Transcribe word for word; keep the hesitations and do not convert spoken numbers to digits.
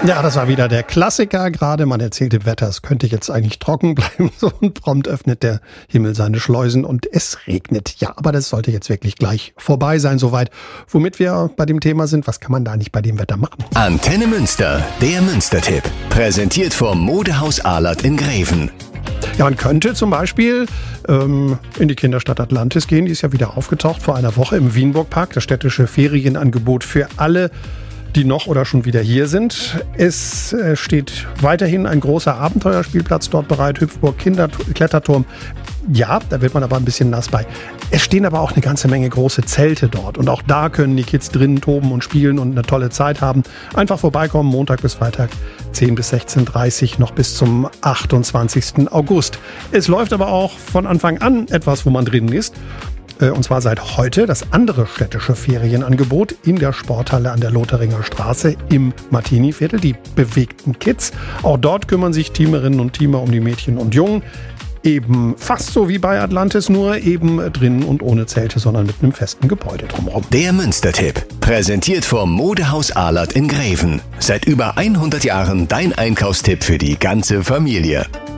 Ja, das war wieder der Klassiker. Gerade man erzählte Wetter, es könnte jetzt eigentlich trocken bleiben. So, und prompt öffnet der Himmel seine Schleusen und es regnet. Ja, aber das sollte jetzt wirklich gleich vorbei sein soweit. Womit wir bei dem Thema sind, was kann man da nicht bei dem Wetter machen? Antenne Münster, der Münster-Tipp. Präsentiert vom Modehaus Ahlert in Greven. Ja, man könnte zum Beispiel ähm, in die Kinderstadt Atlantis gehen. Die ist ja wieder aufgetaucht vor einer Woche im Wienburg-Park. Das städtische Ferienangebot für alle, die noch oder schon wieder hier sind. Es äh, steht weiterhin ein großer Abenteuerspielplatz dort bereit, Hüpfburg, Kinderkletterturm. Ja, da wird man aber ein bisschen nass bei. Es stehen aber auch eine ganze Menge große Zelte dort. Und auch da können die Kids drinnen toben und spielen und eine tolle Zeit haben. Einfach vorbeikommen, Montag bis Freitag, zehn bis sechzehn Uhr dreißig, noch bis zum achtundzwanzigsten August. Es läuft aber auch von Anfang an etwas, wo man drinnen ist. Und zwar seit heute das andere städtische Ferienangebot in der Sporthalle an der Lotharinger Straße im Martini-Viertel, die bewegten Kids. Auch dort kümmern sich Teamerinnen und Teamer um die Mädchen und Jungen. Eben fast so wie bei Atlantis, nur eben drinnen und ohne Zelte, sondern mit einem festen Gebäude drumherum. Der Münster-Tipp, präsentiert vom Modehaus Ahlert in Greven. Seit über hundert Jahren dein Einkaufstipp für die ganze Familie.